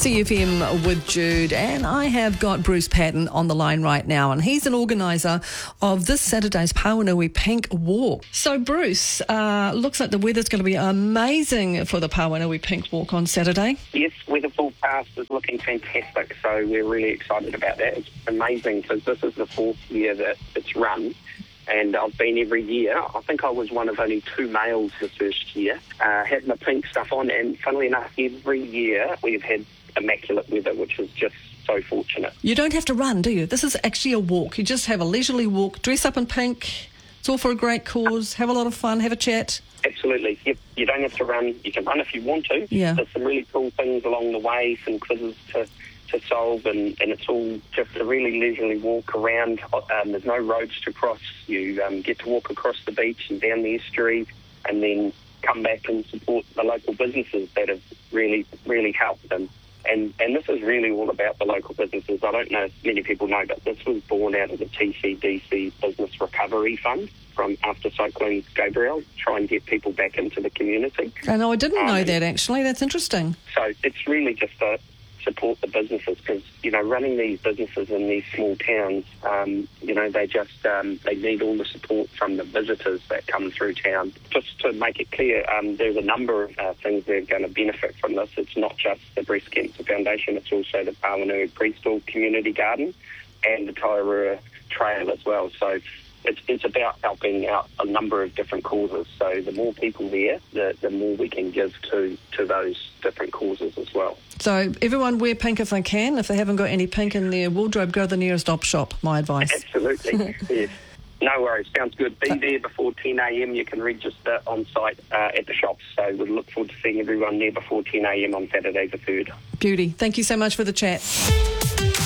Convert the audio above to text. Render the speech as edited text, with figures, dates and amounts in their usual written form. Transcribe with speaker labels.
Speaker 1: CFM with Jude, and I have got Bruce Patton on the line right now, and he's an organiser of this Saturday's Pauanui Pink Walk. So Bruce, looks like the weather's going to be amazing for the Pauanui Pink Walk on Saturday.
Speaker 2: Yes, weather forecast is looking fantastic, so we're really excited about that. It's amazing because this is the fourth year that it's run. And I've been every year. I think I was one of only two males the first year, had my pink stuff on, and funnily enough, every year we've had immaculate weather, which is just so fortunate.
Speaker 1: You don't have to run, do you? This is actually a walk. You just have a leisurely walk, dress up in pink. It's all for a great cause. Have a lot of fun, have a chat.
Speaker 2: Absolutely. You don't have to run. You can run if you want to.
Speaker 1: Yeah.
Speaker 2: There's some really cool things along the way, some quizzes to solve, and it's all just a really leisurely walk around. There's no roads to cross. You get to walk across the beach and down the estuary, and then come back and support the local businesses that have really, really helped them. And this is really all about the local businesses. I don't know if many people know, but this was born out of the TCDC Business Recovery Fund from after Cyclone Gabrielle, try and get people back into the community.
Speaker 1: I know, I didn't know that actually. That's interesting.
Speaker 2: So it's really just to support the businesses because, running these businesses in these small towns, they need all the support from the visitors that come through town. Just to make it clear, there's a number of things that are going to benefit from this. It's not just the Breast Cancer Foundation, it's also the Pauanui Preschool Community Garden and the Tairua Trail as well. So it's about helping out a number of different causes. So the more people there, the more we can give to those different causes as well.
Speaker 1: So everyone wear pink if they can. If they haven't got any pink in their wardrobe, go to the nearest op shop, my advice.
Speaker 2: Absolutely, yes. No worries, sounds good. Be there before 10 a.m. You can register on site at the shops. So we'll look forward to seeing everyone there before 10 a.m. on Saturday the 3rd.
Speaker 1: Beauty. Thank you so much for the chat.